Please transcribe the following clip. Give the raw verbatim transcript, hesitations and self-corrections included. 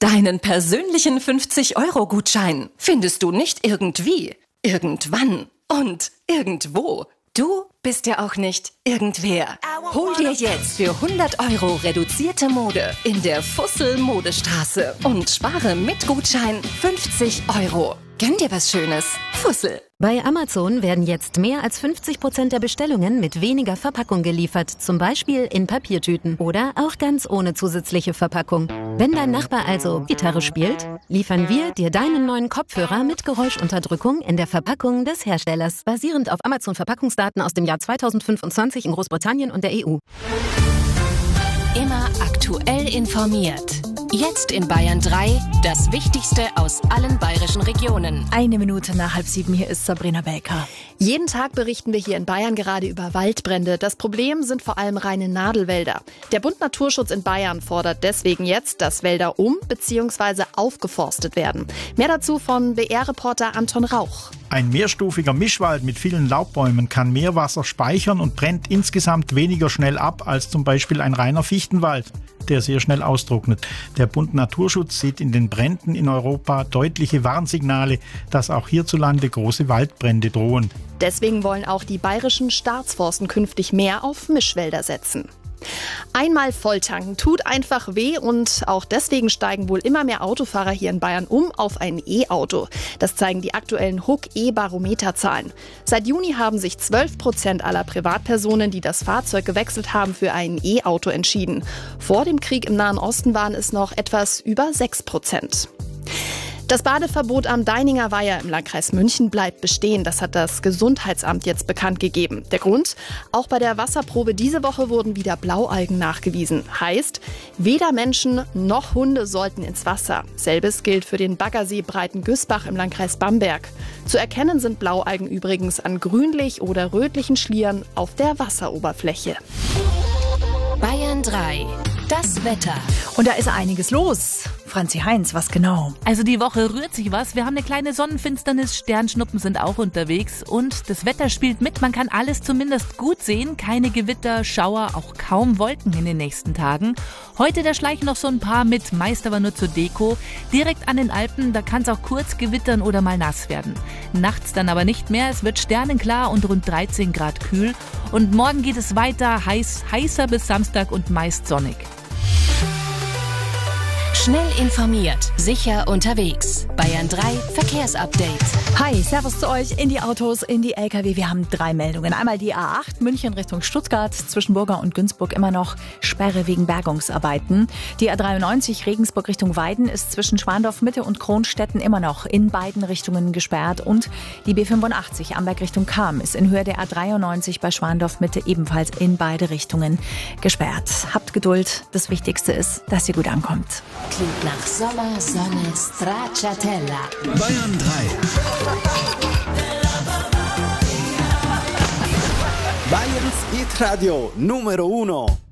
Deinen persönlichen fünfzig-Euro-Gutschein findest du nicht irgendwie, irgendwann und irgendwo. Du bist ja auch nicht irgendwer. Hol dir jetzt für hundert Euro reduzierte Mode in der Fussel Modestraße und spare mit Gutschein fünfzig Euro. Gönn dir was Schönes. Fussel. Bei Amazon werden jetzt mehr als fünfzig Prozent der Bestellungen mit weniger Verpackung geliefert, zum Beispiel in Papiertüten oder auch ganz ohne zusätzliche Verpackung. Wenn dein Nachbar also Gitarre spielt, liefern wir dir deinen neuen Kopfhörer mit Geräuschunterdrückung in der Verpackung des Herstellers, basierend auf Amazon-Verpackungsdaten aus dem Jahr zweitausendfünfundzwanzig in Großbritannien und der E U. Immer aktuell informiert. Jetzt in Bayern drei, das Wichtigste aus allen bayerischen Regionen. Eine Minute nach halb sieben, hier ist Sabrina Belker. Jeden Tag berichten wir hier in Bayern gerade über Waldbrände. Das Problem sind vor allem reine Nadelwälder. Der Bund Naturschutz in Bayern fordert deswegen jetzt, dass Wälder um- bzw. aufgeforstet werden. Mehr dazu von B R-Reporter Anton Rauch. Ein mehrstufiger Mischwald mit vielen Laubbäumen kann mehr Wasser speichern und brennt insgesamt weniger schnell ab als zum Beispiel ein reiner Fichtenwald, der sehr schnell austrocknet. Der Bund Naturschutz sieht in den Bränden in Europa deutliche Warnsignale, dass auch hierzulande große Waldbrände drohen. Deswegen wollen auch die bayerischen Staatsforsten künftig mehr auf Mischwälder setzen. Einmal volltanken tut einfach weh und auch deswegen steigen wohl immer mehr Autofahrer hier in Bayern um auf ein E-Auto. Das zeigen die aktuellen H U K-E-Barometerzahlen. Seit Juni haben sich zwölf Prozent aller Privatpersonen, die das Fahrzeug gewechselt haben, für ein E-Auto entschieden. Vor dem Krieg im Nahen Osten waren es noch etwas über sechs Prozent. Das Badeverbot am Deininger Weiher im Landkreis München bleibt bestehen. Das hat das Gesundheitsamt jetzt bekannt gegeben. Der Grund? Auch bei der Wasserprobe diese Woche wurden wieder Blaualgen nachgewiesen. Heißt, weder Menschen noch Hunde sollten ins Wasser. Selbes gilt für den Baggersee Breitengüßbach im Landkreis Bamberg. Zu erkennen sind Blaualgen übrigens an grünlich oder rötlichen Schlieren auf der Wasseroberfläche. Bayern drei. Das Wetter. Und da ist einiges los. Franzi Heinz, was genau? Also die Woche rührt sich was. Wir haben eine kleine Sonnenfinsternis, Sternschnuppen sind auch unterwegs und das Wetter spielt mit. Man kann alles zumindest gut sehen. Keine Gewitter, Schauer, auch kaum Wolken in den nächsten Tagen. Heute, da schleichen noch so ein paar mit, meist aber nur zur Deko. Direkt an den Alpen, da kann es auch kurz gewittern oder mal nass werden. Nachts dann aber nicht mehr. Es wird sternenklar und rund dreizehn Grad kühl. Und morgen geht es weiter heiß, heißer bis Samstag und meist sonnig. Schnell informiert, sicher unterwegs. Bayern drei Verkehrsupdate. Hi, servus zu euch in die Autos, in die L K W. Wir haben drei Meldungen. Einmal die A acht, München Richtung Stuttgart, zwischen Burger und Günzburg immer noch Sperre wegen Bergungsarbeiten. Die A dreiundneunzig, Regensburg Richtung Weiden, ist zwischen Schwandorf Mitte und Kronstetten immer noch in beiden Richtungen gesperrt. Und die B fünfundachtzig, Amberg Richtung Cham, ist in Höhe der A dreiundneunzig bei Schwandorf Mitte ebenfalls in beide Richtungen gesperrt. Habt Geduld, das Wichtigste ist, dass ihr gut ankommt. Klingt nach Sommer, Sonne, Stracciatella. Bayern drei. Bayerns Hit Radio Numero Uno.